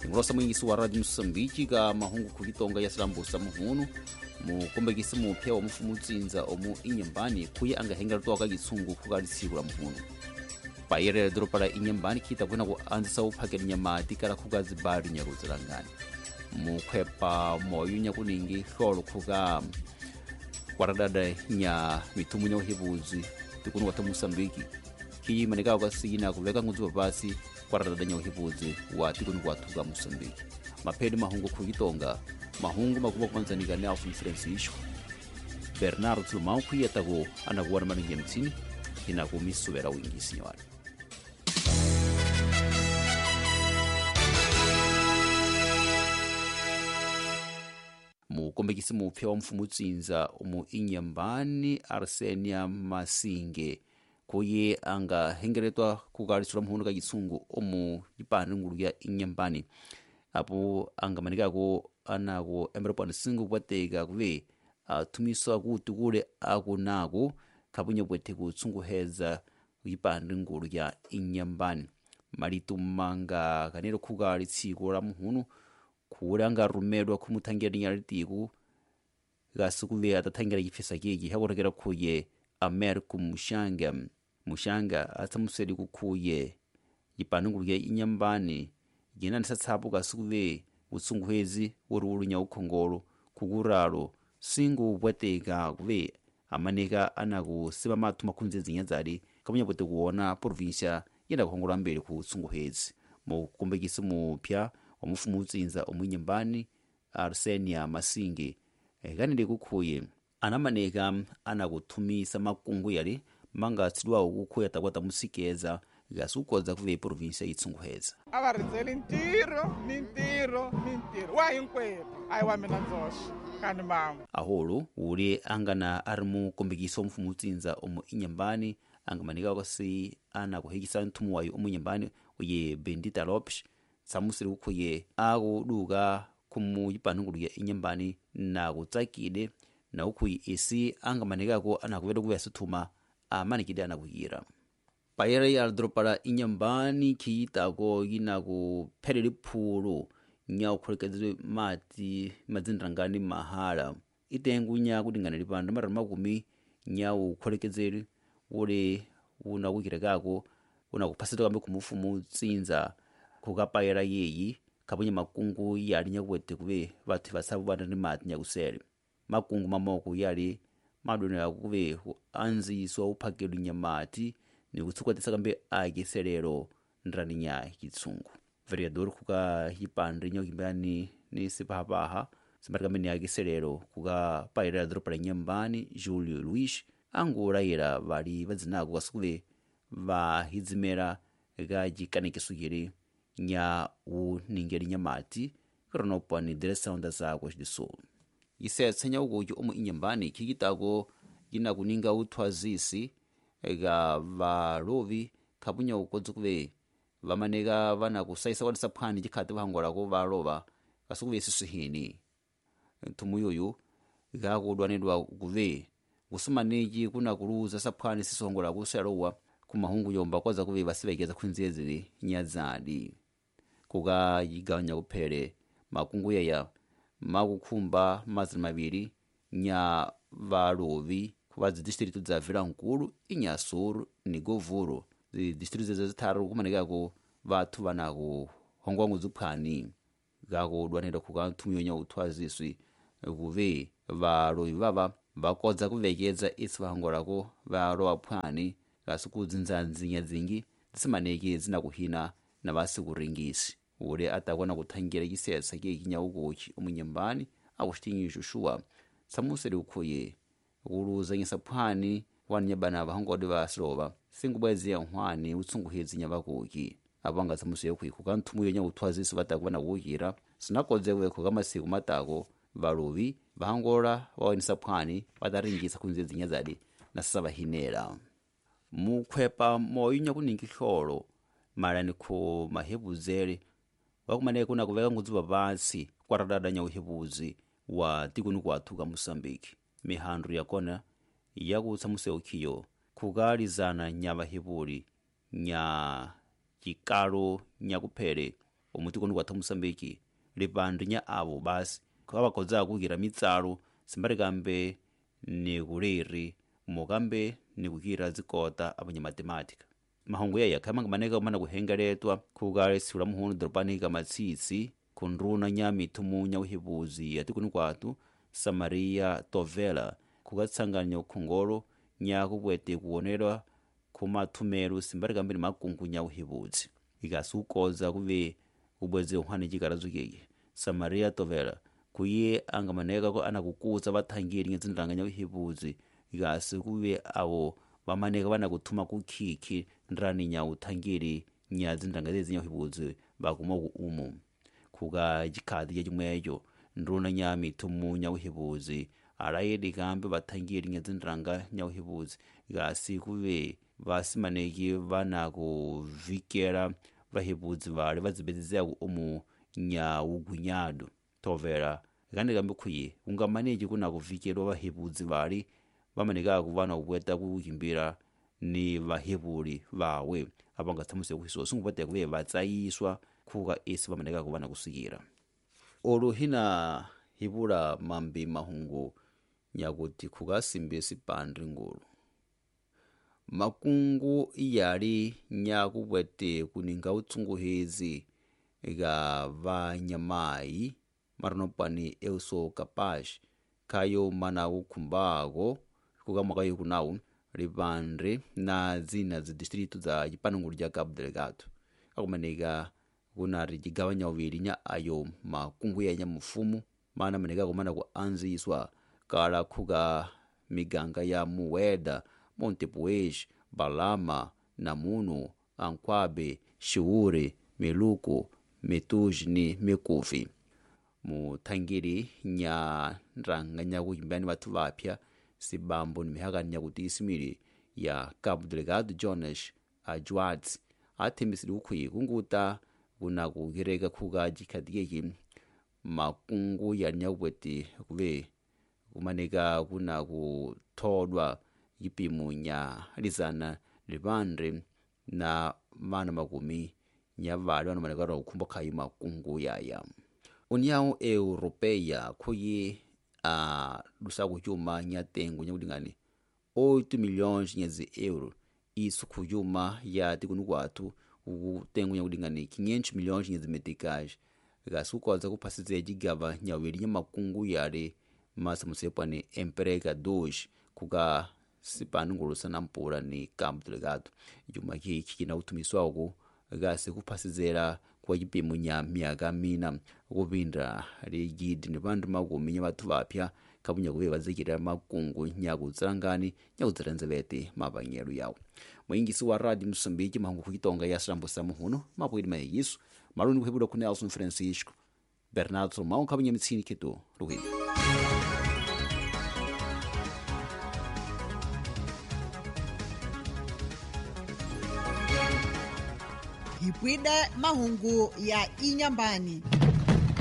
tingulosa mwingisi wa radio Msambiki ka mahungu kulitonga ya silambusa muhunu mukombekisi mupya wa mufumu utsinza omu inyambani kuye angahengera toka gitsungu kugalitsigula muhunu payerera dropala inyambani kita kwena ku anzisa uphakela nyamati kala kugazi bali nyaruzilangani mukhwepa moyo nyakuningi hlolo khuka kwaradada nya mitumu nya uhibuzi tikunu wata Msambiki ki manekao kasina kuveka nguzu papasi kwaradada nya uhibuzi wa tikunu kwatuka Msambiki mapedi mahungu kulitonga mahungu makuba kwanzanika ni Alfred Francisco Bernardo Tulumau kuyetago anakuwana maningi mtini inakumisubera wingi sinyawani mukombekisi mupya wa mfumu utsinza omu inyambani Arsenia Masinge kuye angahengeretwa kugalisula muhunu ka gitsungu omu ipani ngulu ya inyambani apo angamanikako anako emberopani singu kwateka kuve atumiswa kuti kule akunako kapunye bwete kutsunguheza ipani ngulu ya inyambani malitu manga kanero kugalitsikula la muhunu kule angarumedwa kumutangira linyalitiku gasikuve atatangira gifisa kiki hakurekera kuye America mushanga atamuseli kukuye ipani ngulu ya inyambani gina nisatsapo gasikuve utsunguhezi urulu nya ukhongolo kukuralo singu bweteka kuve amaneka anakusima matu makunzezi nyazali kamunya bwete kuona provincia yenda kuhongola mbele ku utsunguhezi mukombekisi mupya wa mufumu utsinza omu inyambani Arsenia Masinge kanile kukhuye anamaneka anakuthumisa makungu yali mangatsidwawo kukhuya takwata musikeza gasukoza kuve provincia itsunguheza avarizeli ntiro wa hinkwerhu ayi wa mina ndzoxe kani mama aholo ule angana ari mukombekisi wa mufumu utsinza omu inyambani angamanika kasi anakuhekisa nthumu wayo omu inyambani uye Bendita Lopes samusiri kukhuye akuduka kumu ipani ngulu ya inyambani nakutsakide na ukhuyi isi angamanikako anakuveta kuve asithuma amanikide anakuyira payera ya dropala inyambani kiitako yinakuphelela iphulo nya ukhulekezwe mati madzindirangani mahala itengu nya kutingana lipanda mara makumi nya ukhulekezeli ule unakukirekako unakuphasita kambe kumufumu utsinza kukapayera yeyi kapunye makungu yali nyakuwete kuve vathu vasavu vana ni mati nyakusele makungu mamoko yali madonera kuve anziswa uphakelu nyamati nikutsukwatisa kambe akiselero ndrani nya kitsungu vereador kuka hipandri nyakimbani ni sipahapaha simbati kambe ni akiselero kuka payera dropala nyambani Julio Luis angulayira vali vadzinako kasikuve vahizimera gajikanikisukiri nya uningeli nyamati karonopani direção zako xidisul isetsa nya ukuki omu inyambani kikitako yinakuninga uthwazisi ga valovi kapunya ukodzi kuve vamaneka vanakusaisa kwadisa phwani chikhati vahongolako valova kasikuve sisihini nthumu yoyu gakudwanidwa kuve kusumaniki kunakuluza saphwani sisihongola kusalowa kumahungu yomba kwaza kuve vasivekeza khunziyezili nyazadi kuka yigawanya kuphele makungu yaya makukhumba mazili maviri nya valovi kuva zidistritu za Vilankulu, Inhasuru ni Govuro zidistritu zazitharu kumanekako vathu vanaku hongwangu zuphwani gakudwanira kuka nthumu yonya uthwaziswi kuve valovi vava vakodza kuvekeza isi vahongolako valowa phwani gasikudzinza zingi zisimaneki zinakuhina na vasikuringisi ule atakwana kuthangira kisetsa kinya ukuki omunyambani akuxitinyiso shuwa samuseli ukhuye ukuluza nyisa phwani wani nyabana vahongode vasilova singubwezi ya nhwani utsunguhezi nya vakuki avanga samuseli ukhuye kuka nthumu yonya uthwazisi vatako vanakukira sinakodze wekho kamasiku matako valovi vahangola vawanisa phwani vataringisa khunzezi nyazadi na sasa vahinera mukhwepa moyo nyakuningi hlolo malani khu mahebuzele wakumaneka kunakuveka ngudziva pansi kwaradada nya uhebuzi wa tikuni kwathu ka Mosambiki mihandu yakona yakutsa museukhiyo khukalizana nya vahebuli nya chikalo nya kuphele omutikoni kwatha Mosambiki lipandi nya avo basi kavakodza kukira mitsalo simbali kambe ni kuliri mokambe ni kukira zikota apanya matematika mahungu yaya khamanga maneka kumana kuhengeletwa kukalesula muhunu dropani kamatsitsi kundruna nya mithumu nya uhivuzi atikuni kwatu Samaria Tovela kukatsanganya ukhongolo nya kupwete kuonelwa kumathumelo simbali kambe ni makungu nya uhivuzi ikasukoza kuve ubweze uhani chikalazo keke Samaria Tovela kuye angamaneka ko anakukuza bathangiri ngezindanga nya uhivuzi ikasi kuve abo bamaneka banakuthuma kukhikhi ndrani nya uthangiri nya zindanga lezi nya uhivuzi bakuma ku umu kuka chikhadi chimwecho ndruna nya mithumu nya uhivuzi alayedi kambe bathangiri ngezindanga nya uhivuzi ikasi kuve basimaneki banakuvikela vahivuzi vale vazibezezea umu nya ugunyado Tovela kandi kambe khuye ungamaneki kuna kuvikelwa vahivuzi vali vamaneka kuvana kupweta kuhimbira ni vahivuli vawe apangatsamuse kuhiso singupwete kuve vatsayiswa khuka esi vamaneka kuvana kusikira olu hina hivula mambi mahungu nyakuti khukasimbe sipandri ngulu makungu iyali nya kupwete kuninga utsunguhezi ga vanyamai maranopani euso capaz kayo mana ukhumbako kukamwakayo kunawu lipandre na zina zi distrito za chipanangulu cha Cabo Delgado akumaneka kunari chigawanya uviri nya ayo makungu ya nya mfumu mana maneka kumana kuanziswa kala khuka miganga ya Mueda Montepuez Balama Namuno Ankwabe Shiure Meluko Metujini Mekufi muthangiri nya nranga nya kuhimbani vathu vapya sibambo ni mihakani nya kuti isimiri ya Cabo Delgado Jonas Ajuats athimbisiri ukhuyi kunguta kuna kukireka khuka chikhadi keki makungu ya nya kupwete kuve kumaneka kuna kutholwa ipimu nya lizana lipandre na mana makumi nya vali vana maneka kukhumba khayi makungu yaya União Europeia khuye lusaku chuma nya tengo nya kulingani 8 milhões nya euro isu khujuma ya tikuni kwatu utengo nya kulingani 500 milhões nya meticais gasukoza kuphasize jigava nya weli nya makungu yale masamusepane emprega 2 kuka sipani ngulu sanampula ni Cabo Delgado juma kiki na utumiswako gase kuphasizera kwa chipimo nya miaka mina kupinda ligidi ni vandu makumi nya vathu vapya kabunya kuve vazikira makungu nya kutsangani nya kutsaranzevete mavanyelo yawo mwingisi wa Radio Msambiki mahungu kukitonga ya Srambo Samuhuno mapwidi mayisu maluni kuhebula ku Nelson Francisco Bernardo Romão kabunya mitsini kito ruhidi hipwide mahungu ya inyambani